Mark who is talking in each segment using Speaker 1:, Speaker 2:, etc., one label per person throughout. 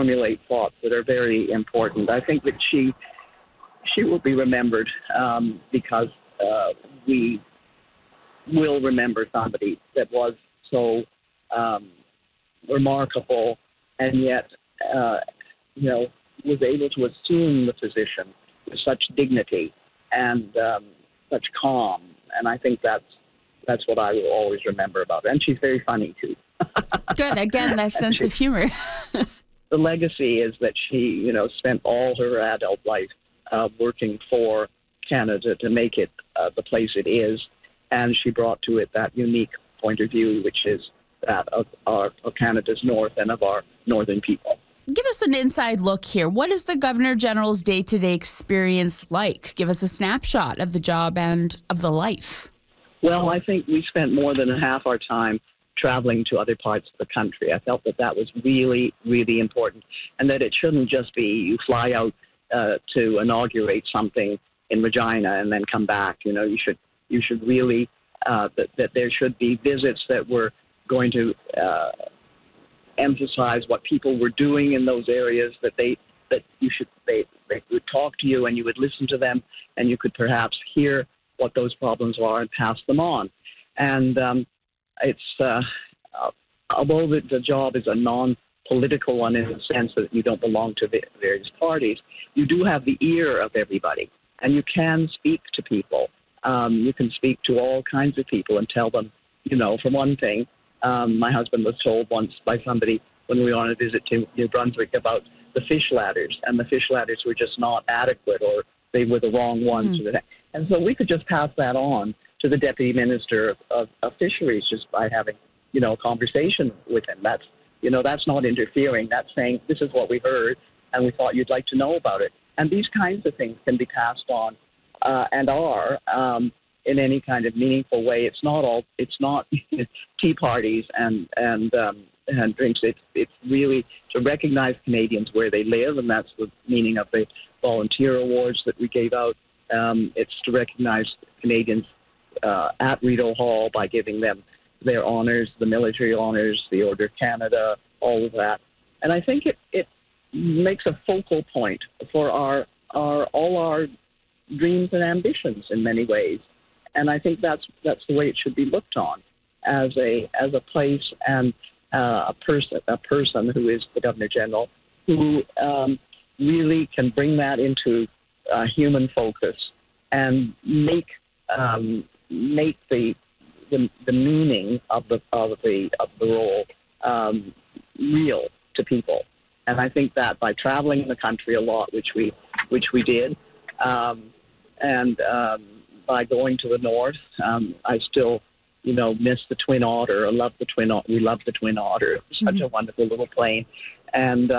Speaker 1: formulate thoughts that are very important. I think that she will be remembered because we will remember somebody that was so remarkable and yet, was able to assume the position with such dignity and such calm. And I think that's what I will always remember about her. And she's very funny, too.
Speaker 2: Good. Again, that sense of humor.
Speaker 1: The legacy is that she, spent all her adult life working for Canada to make it the place it is. And she brought to it that unique point of view, which is that of Canada's north and of our northern people.
Speaker 2: Give us an inside look here. What is the Governor General's day-to-day experience like? Give us a snapshot of the job and of the life.
Speaker 1: Well, I think we spent more than half our time traveling to other parts of the country. I felt that was really, really important, and that it shouldn't just be you fly out to inaugurate something in Regina and then come back. You should really that there should be visits that were going to emphasize what people were doing in those areas, they would talk to you and you would listen to them and you could perhaps hear what those problems are and pass them on. And it's although the job is a non-political one in the sense that you don't belong to the various parties, you do have the ear of everybody and you can speak to people. You can speak to all kinds of people and tell them, for one thing, my husband was told once by somebody when we were on a visit to New Brunswick about the fish ladders, and the fish ladders were just not adequate or they were the wrong ones. And so we could just pass that on to the Deputy Minister of Fisheries just by having, a conversation with him. That's not interfering. That's saying, this is what we heard and we thought you'd like to know about it. And these kinds of things can be passed on and are in any kind of meaningful way. It's not tea parties and drinks. It's really to recognize Canadians where they live, and that's the meaning of the volunteer awards that we gave out. It's to recognize Canadians at Rideau Hall by giving them their honors, the military honors, the Order of Canada, all of that. And I think it makes a focal point for all our dreams and ambitions in many ways. And I think that's the way it should be looked on, as a place and a person who is the Governor General, who really can bring that into human focus and make the meaning of the role real to people. And I think that by traveling the country a lot, which we did, and by going to the north, I still, miss the Twin Otter. I love the Twin Otter. We love the Twin Otter. It was such a wonderful little plane, and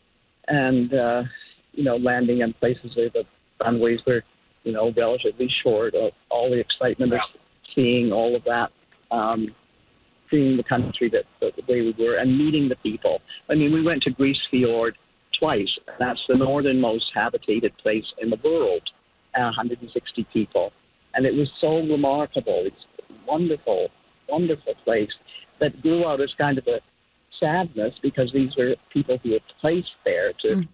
Speaker 1: landing in places where the runways were, relatively short. All the excitement of seeing all of that, seeing the country the way we were, and meeting the people. I mean, we went to Grise Fiord twice. That's the northernmost habitated place in the world. 160 people. And it was so remarkable. It's a wonderful, wonderful place that grew out as kind of a sadness because these were people who were placed there to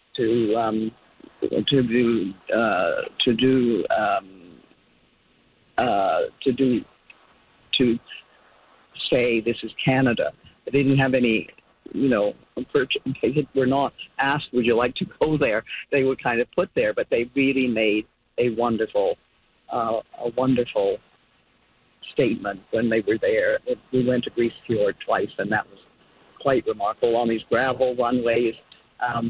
Speaker 1: say this is Canada. They didn't have any, they were not asked, would you like to go there? They were kind of put there, but they really made a wonderful statement when they were there. We went to Grise Fiord twice, and that was quite remarkable on these gravel runways, and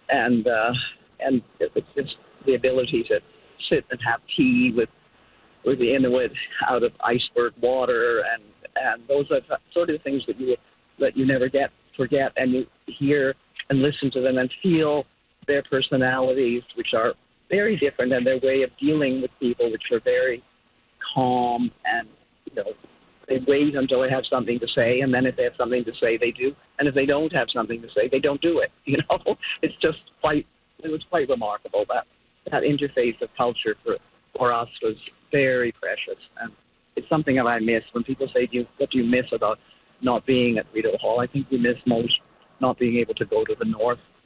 Speaker 1: it's just the ability to sit and have tea with the Inuit out of iceberg water, and those are the sort of things that you never forget, and you hear and listen to them and feel their personalities, which are very different, and their way of dealing with people, which are very calm, and they wait until they have something to say, and then if they have something to say, they do, and if they don't have something to say, they don't do it. It was quite remarkable. That interface of culture for us was very precious, and it's something that I miss. When people say, what do you miss about not being at Rideau Hall? I think we miss most not being able to go to the north